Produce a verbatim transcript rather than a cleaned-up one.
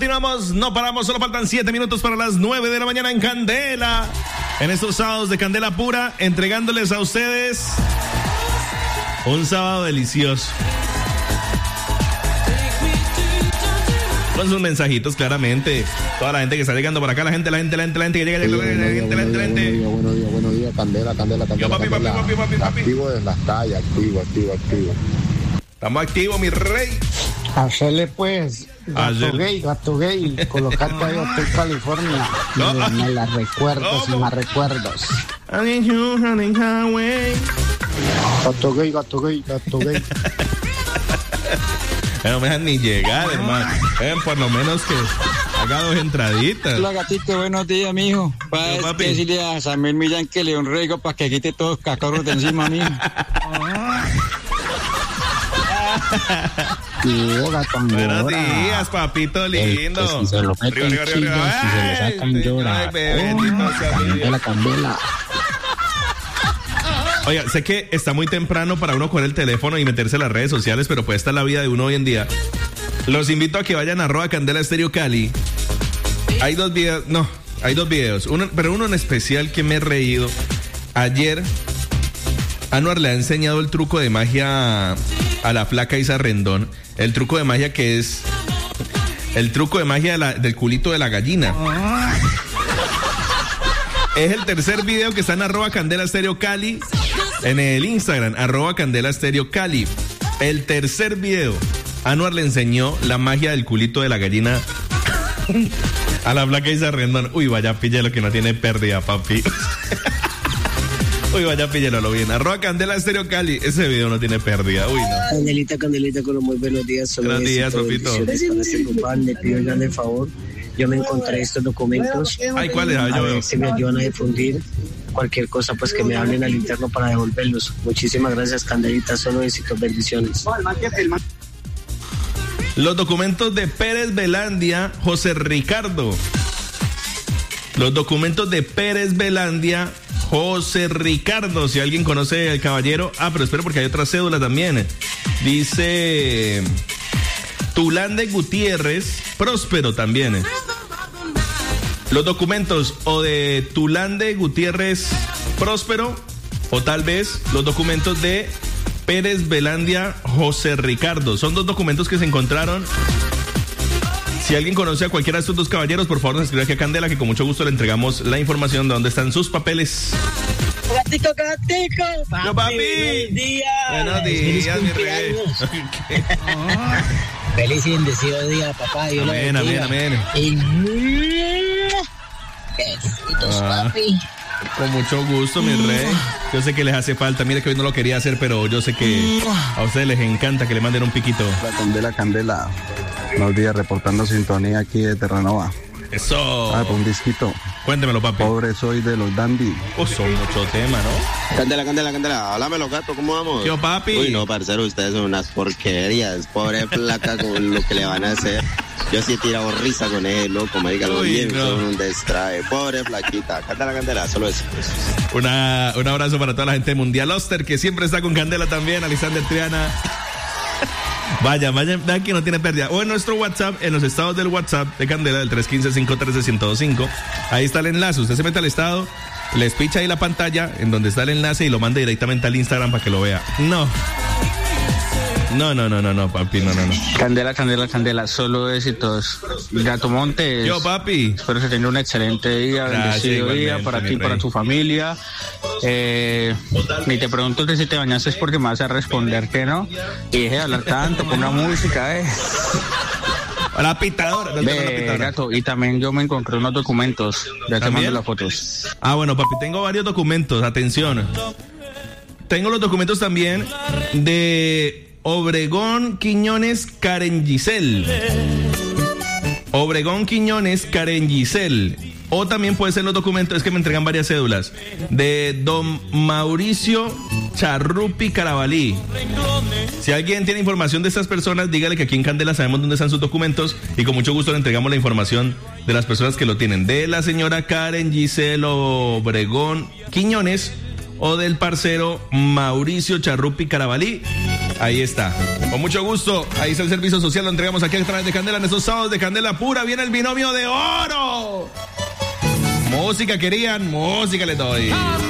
continuamos, no paramos, solo faltan siete minutos para las nueve de la mañana en Candela. En estos sábados de Candela Pura, entregándoles a ustedes un sábado delicioso. Con sus mensajitos, claramente. Toda la gente que está llegando por acá, la gente, la gente, la gente, la gente que llega, la gente, la gente, la gente, la gente. Buenos días, buenos días, Candela, Candela, Candela. Yo, papi, papi, papi, papi, papi. Activo desde las calles, activo, activo, activo. Estamos activos, mi rey. Hacerle pues, gato Hacerle. gay, gato gay, colocarte ahí Hotel California. No. Me, me la recuerdos y ¿Cómo? más recuerdos. I need you running highway. Gato gay, gato gay, gato gay. No me dejan ni llegar, hermano. Ven, por lo menos que haga dos entraditas. Hola gatito, buenos días, mijo. Yo, Para papi. decirle a Samuel Millán que le dé un rego para que quite todos los cacorros de encima, mijo. Tío, gato Buenos angora. días, papito lindo. El que si se lo meten Arriba, arriba, chillos, arriba. si se lo Ay, sacan señor, llora. ay, bendito sea mi Dios. Candela, candela. Oiga, sé que está muy temprano para uno coger el teléfono y meterse en las redes sociales, pero pues esta es la vida de uno hoy en día. Los invito a que vayan a arroba Candela Estéreo Cali. Hay dos videos, no, hay dos videos, uno, pero uno en especial que me he reído. Ayer, Anuar le ha enseñado el truco de magia a la flaca Isa Rendón. El truco de magia que es el truco de magia de la, del culito de la gallina. Es el tercer video que está en arroba Candela Estéreo Cali. En el Instagram, arroba Candela Estéreo Cali. El tercer video, Anuar le enseñó la magia del culito de la gallina a la flaca Isa Rendón. Uy, vaya, píllelo que no tiene pérdida, papi. Uy, vaya, píllelo lo bien. Arroba Candela Estéreo Cali. Ese video no tiene pérdida. Uy, no. Candelita, Candelita, con los muy buenos días. Solo Buenos días, éxito, papito. bendiciones para este compadre. Le pido el gran favor. Yo me encontré estos documentos. Ay, ¿cuál es? Ah, A yo veo. ver si me ayudan a difundir. Cualquier cosa, pues que me hablen al interno para devolverlos. Muchísimas gracias, Candelita. Solo éxitos, bendiciones. Los documentos de Pérez Belandia, José Ricardo. Los documentos de Pérez Belandia, José Ricardo. Si alguien conoce al caballero. Ah, pero espero porque hay otra cédula también. Dice Tulán de Gutiérrez, Próspero también. Los documentos o de Tulán de Gutiérrez, Próspero, o tal vez los documentos de Pérez Belandia, José Ricardo. Son dos documentos que se encontraron. Si alguien conoce a cualquiera de estos dos caballeros, por favor nos escribe aquí a Candela, que con mucho gusto le entregamos la información de dónde están sus papeles. Gatito, gatito. Papi, Yo, papi. Buenos días. Buenos Feliz días, mi rey. cumpleaños. Feliz y bendecido día, papá. Dios lo Amén, amén, bendiga. amén. Y... Besitos, Ah. papi. Con mucho gusto, mi rey. Yo sé que les hace falta. Mire que hoy no lo quería hacer, pero yo sé que a ustedes les encanta que le manden un piquito. La Candela, Candela. Buenos días, reportando sintonía aquí de Terranova. Eso. Ah, por un disquito. Cuéntemelo, papi. Pobre soy de los dandy. Oh, son mucho tema, ¿no? Candela, Candela, Candela, háblamelo, gato, ¿cómo vamos? Yo, papi. Uy, no, parcero, ustedes son unas porquerías. Pobre flaca con lo que le van a hacer. Yo sí he tirado risa con él, loco, marica, lo Uy, bien, no. son un destrae. Pobre flaquita. Candela, Candela, solo eso. Una, un abrazo para toda la gente de Mundial Oster, que siempre está con Candela también, Alisander Triana. Vaya, vaya, vean que no tiene pérdida. O en nuestro WhatsApp, en los estados del WhatsApp de Candela, del tres uno cinco, cinco uno tres, uno cero cinco. Ahí está el enlace. Usted se mete al estado, les picha ahí la pantalla en donde está el enlace y lo manda directamente al Instagram para que lo vea. No. No, no, no, no, no, papi, no, no, no. Candela, Candela, Candela, solo éxitos. Gato Montes. Yo, papi. Espero que tenga un excelente día, Gracias, bendecido día igualmente, para mi ti, rey. para tu familia. Eh, ni te pregunto que si te bañaste es porque me vas a responder que no. Y deje de hablar tanto, con una música, eh. La pitadora. No tengo la Ve, pitadora. gato, y también yo me encontré unos documentos. Ya te ¿También? mando las fotos. Ah, bueno, papi, tengo varios documentos. Atención. Tengo los documentos también de Obregón Quiñones Karen Giselle. Obregón Quiñones Karen Giselle. O también puede ser los documentos, es que me entregan varias cédulas, de don Mauricio Charrupi Carabalí. Si alguien tiene información de estas personas, dígale que aquí en Candela sabemos dónde están sus documentos y con mucho gusto le entregamos la información de las personas que lo tienen. De la señora Karen Giselle Obregón Quiñones o del parcero Mauricio Charrupi Carabalí. Ahí está. Con mucho gusto. Ahí está el servicio social. Lo entregamos aquí a través de Candela en estos sábados de Candela Pura. Viene el binomio de oro. Música querían, música les doy.